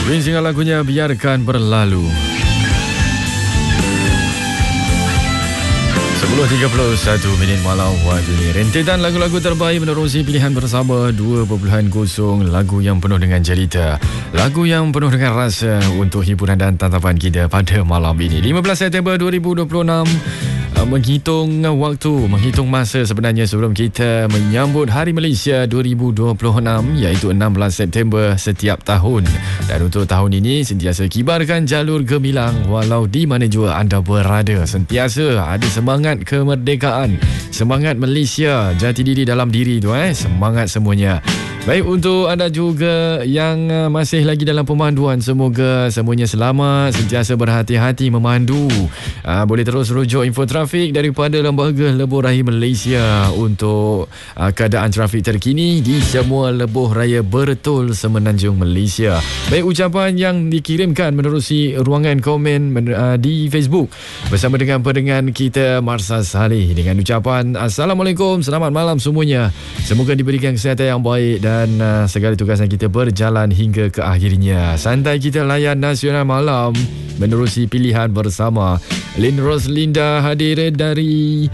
Wins dengan lagunya Biarkan Berlalu. 10.31 minit malam waktu ini. Rentetan lagu-lagu terbaik menerusi pilihan bersama 2.0. Lagu yang penuh dengan cerita, lagu yang penuh dengan rasa untuk hiburan dan tatapan kita pada malam ini. 15 September 2026. Menghitung waktu, menghitung masa sebenarnya sebelum kita menyambut Hari Malaysia 2026, iaitu 16 September setiap tahun. Dan untuk tahun ini sentiasa kibarkan jalur gemilang walau di mana jua anda berada. Sentiasa ada semangat kemerdekaan, semangat Malaysia, jati diri dalam diri tu, semangat semuanya. Baik, untuk anda juga yang masih lagi dalam pemanduan, semoga semuanya selamat, sentiasa berhati-hati memandu. Boleh terus rujuk info trafik daripada Lembaga Lebuh Raya Malaysia untuk keadaan trafik terkini di semua lebuh raya Bertul Semenanjung Malaysia. Baik, ucapan yang dikirimkan menerusi ruangan komen di Facebook bersama dengan pendengar kita Marsa Saleh dengan ucapan Assalamualaikum, selamat malam semuanya. Semoga diberikan kesihatan yang baik dan segala tugasan kita berjalan hingga ke akhirnya. Santai kita layan Nasional Malam menerusi pilihan bersama. Lin Roslinda hadir dari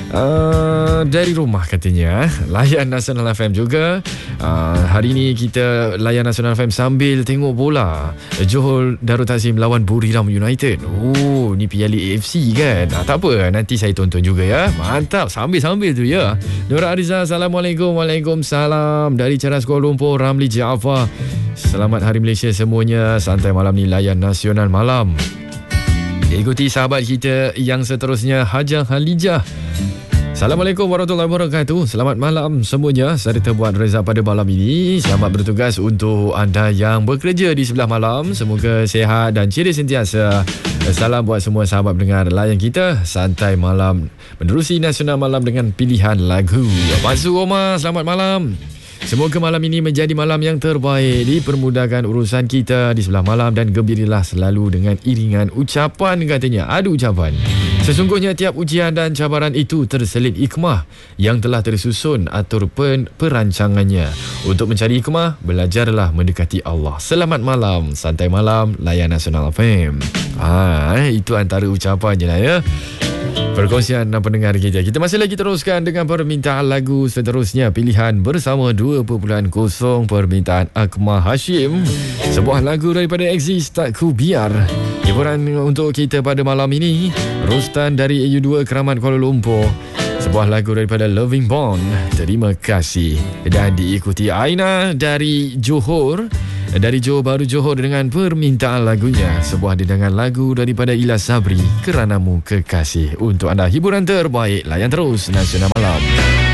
rumah katanya. Layan Nasional FM juga. Hari ini kita layan Nasional FM sambil tengok bola. Johor Darul Takzim lawan Buriram United. Oh, ni Piala AFC kan. Tak apa, nanti saya tonton juga ya. Mantap, sambil-sambil tu ya. Nur Ariza, Assalamualaikum. Waalaikumsalam. Dari Ceras Kuala Lumpur, Ramli Jaafar. Selamat Hari Malaysia semuanya. Santai malam ni layan Nasional Malam. Ikuti sahabat kita yang seterusnya, Hajah Halijah. Assalamualaikum warahmatullahi wabarakatuh. Selamat malam semuanya. Saya terbuat Reza pada malam ini. Selamat bertugas untuk anda yang bekerja di sebelah malam. Semoga sihat dan ceria sentiasa. Salam buat semua sahabat pendengar layan kita Santai Malam menerusi Nasional Malam dengan pilihan lagu. Masuk Omar, selamat malam. Semoga malam ini menjadi malam yang terbaik, dipermudahkan urusan kita di sebelah malam dan gembiralah selalu dengan iringan ucapan katanya. Ada ucapan. Sesungguhnya tiap ujian dan cabaran itu terselip hikmah yang telah tersusun atur perancangannya. Untuk mencari hikmah, belajarlah mendekati Allah. Selamat malam, santai malam, layan Nasional FM. Itu antara ucapannya lah ya. Perkongsian pendengar kita. Kita masih lagi teruskan dengan permintaan lagu seterusnya. Pilihan bersama 2.0 permintaan Akmal Hashim. Sebuah lagu daripada Exist, Tak Ku Biar. Hiburan untuk kita pada malam ini. Rostan dari EU2 Keramat Kuala Lumpur. Sebuah lagu daripada Loving Bond, Terima Kasih. Dan diikuti Aina dari Johor, dari Johor Baru Johor dengan permintaan lagunya. Sebuah dendangan lagu daripada Ila Sabri, Keranamu Kekasih. Untuk anda hiburan terbaik, layan terus Nasional Malam.